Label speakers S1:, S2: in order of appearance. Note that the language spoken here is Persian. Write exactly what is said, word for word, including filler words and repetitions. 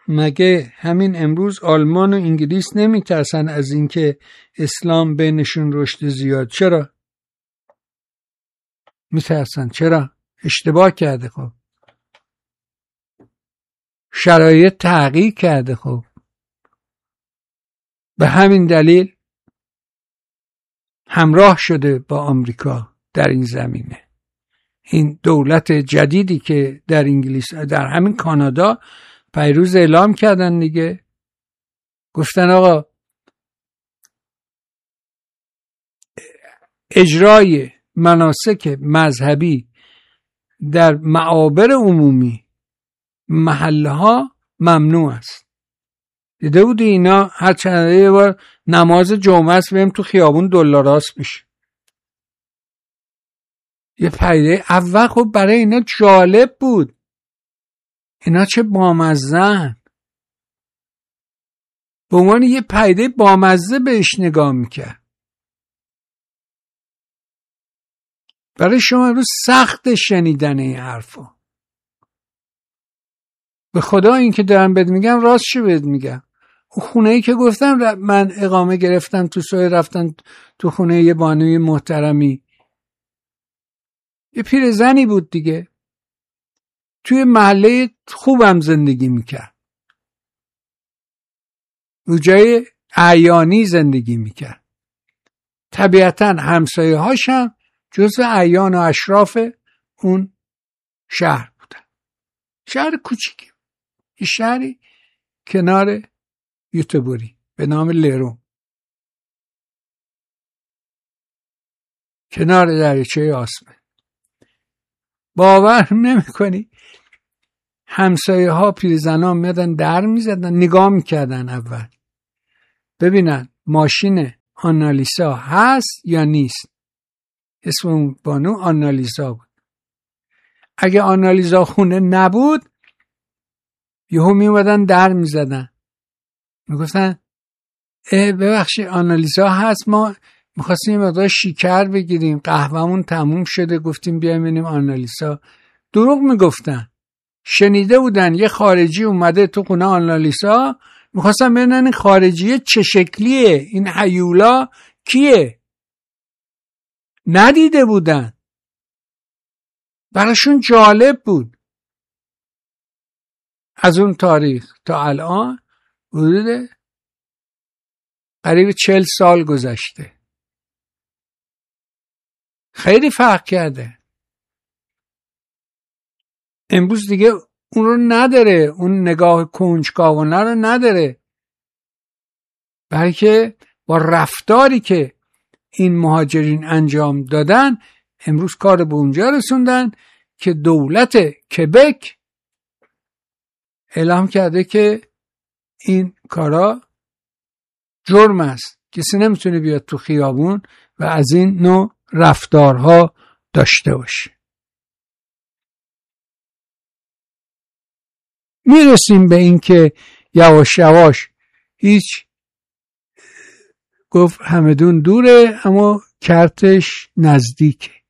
S1: مگه همین امروز آلمان و انگلیس نمیترسن از اینکه اسلام بینشون رشد زیاد؟ چرا میترسن؟ چرا؟ اشتباه کرده. خب شرایط تغییر کرده. خب به همین دلیل همراه شده با آمریکا در این زمینه. این دولت جدیدی که در انگلیس، در همین کانادا پیروز اعلام کردن دیگه، گفتن آقا اجرای مناسک مذهبی در معابر عمومی محلها ممنوع است. دیده بودی اینا هر چند یه بار نماز جمعه است بریم تو خیابون دلاراست میشه. یه پیده اول خب برای اینا جالب بود، اینا چه بامزه‌ن، به عنوان یه پیده بامزه بهش نگاه میکرد. برای شما امروز سخت شنیدن این حرفا. به خدا این که دارم بهت میگم راست چه بهت میگم. اون خونه ای که گفتم من اقامه گرفتم تو سوی، رفتن تو خونه یه بانوی محترمی، یه پیرزنی بود دیگه، توی محله خوبم زندگی میکرد، رو جای اعیانی زندگی میکرد. طبیعتاً همسایه هاشم جزو اعیان و اشراف اون شهر بودن. شهر کوچیکی، یه شهری کنار یوتبوری به نام لرون، کنار دریاچه آسمه. باور نمی کنی همسایه ها پیرزن ها میادن در میزدن، نگاه میکردن اول ببینن ماشین آنالیزا هست یا نیست. اسم اون بانو آنالیزا بود. اگه آنالیزا خونه نبود یهو میومدن در میزدن، میگفتن اه ببخشید آنالیزا هست، ما میخواستیم مقدار شکر بگیریم، قهوه‌مون تموم شده، گفتیم بیایم ببینیم آنالیزا. دروغ میگفتن. شنیده بودن یه خارجی اومده تو خونه آنالیزا، میخواستن ببینن این خارجیه چه شکلیه، این هیولا کیه. ندیده بودن، براشون جالب بود. از اون تاریخ تا الان حدود قریب چهل سال گذشته. خیلی فرق کرده. امروز دیگه اون رو نداره، اون نگاه کنجکاوانه رو نداره، بلکه با رفتاری که این مهاجرین انجام دادن امروز کار به اونجا رسوندن که دولت کبک اعلام کرده که این کارا جرم است، کسی نمیتونه بیاد تو خیابون و از این نوع رفتارها داشته باشه. میرسیم به این که یواش یواش هیچ گفت همدون دوره اما کرتش نزدیکه.